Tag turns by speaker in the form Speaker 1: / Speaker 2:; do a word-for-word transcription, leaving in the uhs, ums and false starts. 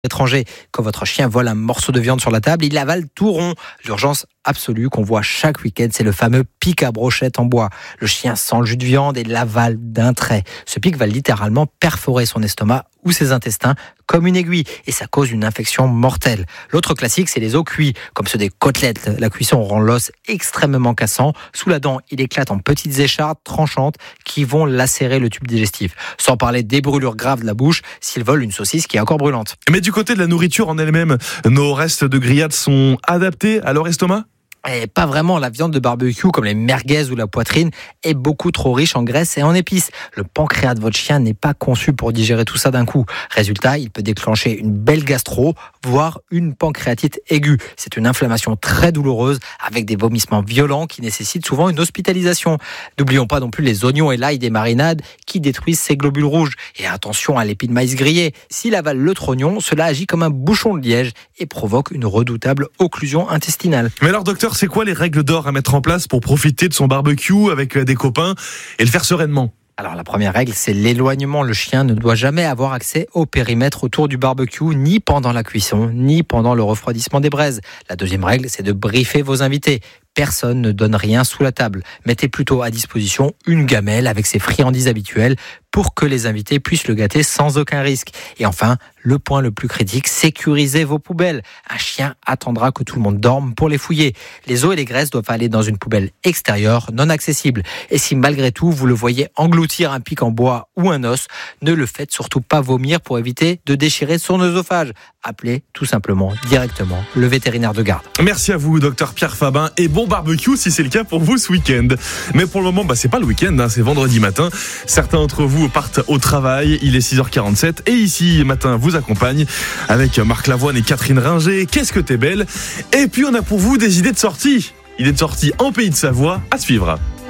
Speaker 1: étranger. Quand votre chien vole un morceau de viande sur la table, il avale tout rond. L'urgence absolue qu'on voit chaque week-end, c'est le fameux pic à brochette en bois. Le chien sent le jus de viande et l'avale d'un trait. Ce pic va littéralement perforer son estomac ou ses intestins comme une aiguille et ça cause une infection mortelle. L'autre classique, c'est les os cuits, comme ceux des côtelettes. La cuisson rend l'os extrêmement cassant. Sous la dent, il éclate en petites échardes tranchantes qui vont lacérer le tube digestif. Sans parler des brûlures graves de la bouche s'il vole une saucisse qui est encore brûlante.
Speaker 2: Mais du côté de la nourriture en elle-même, nos restes de grillade sont adaptés à leur estomac ?
Speaker 1: Et pas vraiment, la viande de barbecue comme les merguez ou la poitrine est beaucoup trop riche en graisse et en épices. Le pancréas de votre chien n'est pas conçu pour digérer tout ça d'un coup. Résultat, il peut déclencher une belle gastro, voire une pancréatite aiguë. C'est une inflammation très douloureuse avec des vomissements violents qui nécessitent souvent une hospitalisation. N'oublions pas non plus les oignons et l'ail des marinades qui détruisent ces globules rouges. Et attention à l'épi de maïs grillé. S'il avale le trognon, cela agit comme un bouchon de liège et provoque une redoutable occlusion intestinale.
Speaker 2: Mais alors docteur, c'est quoi les règles d'or à mettre en place pour profiter de son barbecue avec des copains et le faire sereinement ?
Speaker 1: Alors la première règle, c'est l'éloignement. Le chien ne doit jamais avoir accès au périmètre autour du barbecue, ni pendant la cuisson, ni pendant le refroidissement des braises. La deuxième règle, c'est de briefer vos invités. Personne ne donne rien sous la table. Mettez plutôt à disposition une gamelle avec ses friandises habituelles pour que les invités puissent le gâter sans aucun risque. Et enfin, le point le plus critique, sécurisez vos poubelles. Un chien attendra que tout le monde dorme pour les fouiller. Les os et les graisses doivent aller dans une poubelle extérieure, non accessible. Et si malgré tout, vous le voyez engloutir un pic en bois ou un os, ne le faites surtout pas vomir pour éviter de déchirer son œsophage. Appelez tout simplement directement le vétérinaire de garde.
Speaker 2: Merci à vous, docteur Pierre Fabin, et bon barbecue si c'est le cas pour vous ce week-end. Mais pour le moment, bah, c'est pas le week-end, hein, c'est vendredi matin. Certains d'entre vous partent au travail, il est six heures quarante-sept et ici, matin, vous accompagne avec Marc Lavoine et Catherine Ringer. Qu'est-ce que t'es belle. Et puis on a pour vous des idées de sortie. Idées de sortie en Pays de Savoie à suivre.